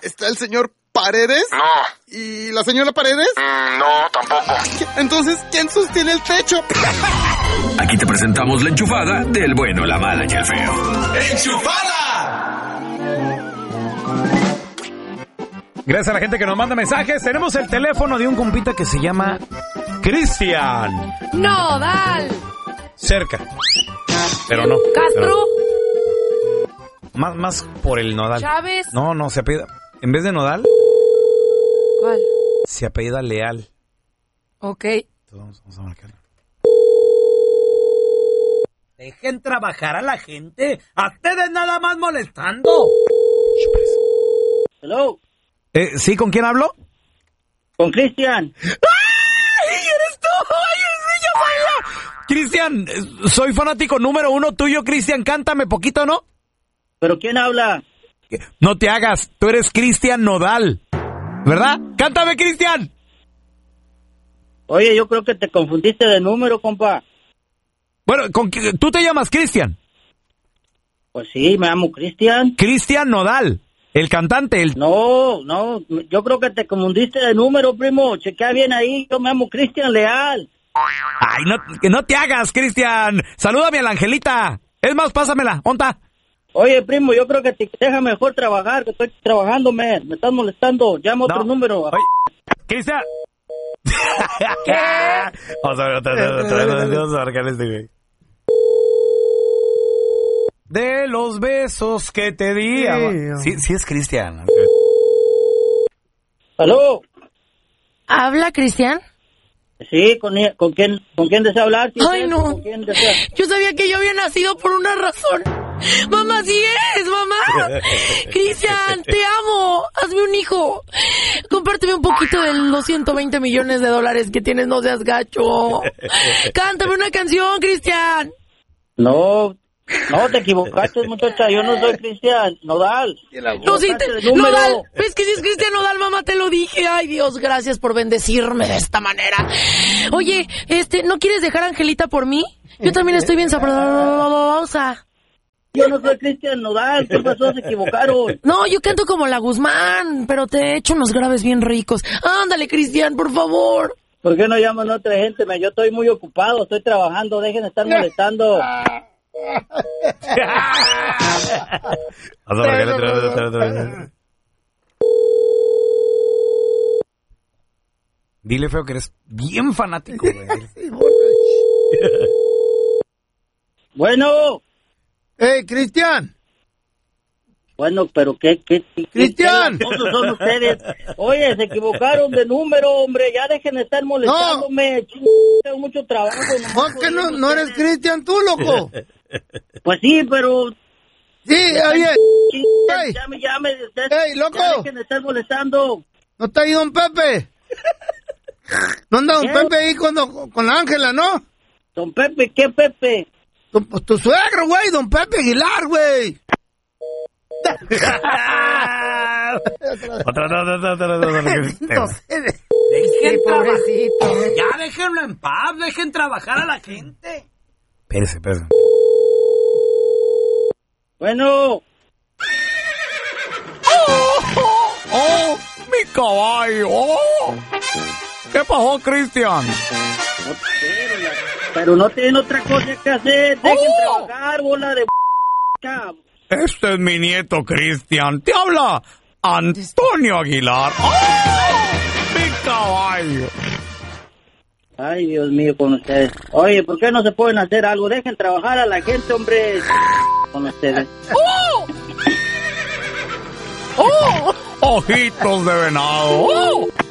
¿Está el señor Paredes? No. ¿Y la señora Paredes? No, tampoco. Entonces, ¿quién sostiene el techo? Aquí te presentamos la enchufada del bueno, la mala y el feo. ¡Enchufada! Gracias a la gente que nos manda mensajes. Tenemos el teléfono de un compita que se llama Cristian. Nodal. Cerca. Pero no. Castro. Más por el Nodal. Chávez. No, se apellida. En vez de Nodal, ¿Cuál? se apellida Leal. Ok. Entonces vamos a marcar. Dejen trabajar a la gente. A ustedes nada más molestando. Hello. ¿Sí? ¿Con quién hablo? Con Cristian. ¡Ay! ¡Eres tú! ¡Ay, sí, yo soy yo! Cristian, soy fanático número 1 tuyo, Cristian. Cántame poquito, ¿no? ¿Pero quién habla? No te hagas. Tú eres Cristian Nodal, ¿verdad? ¡Cántame, Cristian! Oye, yo creo que te confundiste de número, compa. Bueno, ¿tú te llamas Cristian? Pues sí, me llamo Cristian. Cristian Nodal, el cantante. No, yo creo que te confundiste de número, primo. Chequea bien ahí, yo me llamo Cristian Leal. Ay, no te hagas, Cristian. Salúdame a la Angelita. Es más, pásamela, ¿onta? Oye, primo, yo creo que te deja mejor trabajar, que estoy trabajando, me estás molestando. Llama otro número. Oye, Cristian. ¿Qué? Vamos a ver otra vez. Vamos a marcar este güey. De los besos que te di. Sí es Cristian. ¿Aló? ¿Habla, Cristian? Sí, ¿con quién desea hablar? Ay, no. ¿Con quién desea? Yo sabía que yo había nacido por una razón. Mamá, sí es, mamá. Cristian, te amo. Hazme un hijo. Compárteme un poquito de los $120 millones que tienes, no seas gacho. Cántame una canción, Cristian. No, te equivocaste, muchacha. Yo no soy Cristian Nodal. No, sí, Nodal. ¿Ves que si es Cristian Nodal, mamá? Te lo dije. Ay, Dios, gracias por bendecirme de esta manera. Oye, ¿no quieres dejar a Angelita por mí? Yo también estoy bien sabrosa. Yo no soy Cristian Nodal. ¿Qué pasó? Se equivocaron. No, yo canto como la Guzmán, pero te he hecho unos graves bien ricos. Ándale, Cristian, por favor. ¿Por qué no llaman a otra gente? Yo estoy muy ocupado, estoy trabajando. Dejen de estar molestando. Dile, feo, que eres bien fanático, güey. Bueno. ¡Hey, Cristian! Bueno, pero ¿qué ¡Cristian! ¿Qué son ustedes? Oye, se equivocaron de número, hombre. Ya dejen de estar molestándome. No. Tengo mucho trabajo. No, que no eres Cristian tú, loco. Pues sí, pero... Sí, oye. Hey. Llame. ¡Hey, loco! Ya dejen de estar molestando. ¿No está ahí don Pepe? ¿No anda don Pepe ahí con la Ángela, no? ¿Don Pepe? ¿Qué Pepe? Tu suegro, güey, don Pepe Aguilar, güey. Otra. Pobrecito. Ya déjenlo en paz, dejen trabajar a la gente. Espérese. Bueno. ¡Oh, mi caballo! ¡Oh! ¿Qué pasó, Cristian? Pero no tienen otra cosa que hacer. Dejen trabajar, bola de... Este es mi nieto, Cristian. Te habla Antonio Aguilar. ¡Oh! ¡Mi caballo! Ay, Dios mío, con ustedes. Oye, ¿por qué no se pueden hacer algo? Dejen trabajar a la gente, hombre. Con ustedes. ¡Oh! ¡Oh! ¡Ojitos de venado! ¡Oh!